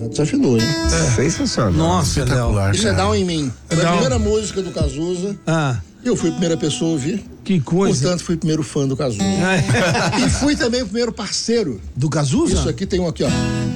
Desafinou, hein? Sensacional. Nossa, Espetacular. Isso é cara. Down em Mim. Foi a primeira música do Cazuza. Eu fui a primeira pessoa a ouvir. Que coisa. Portanto, fui o primeiro fã do Cazuza. E fui também o primeiro parceiro. Do Cazuza? Isso aqui tem um aqui, ó.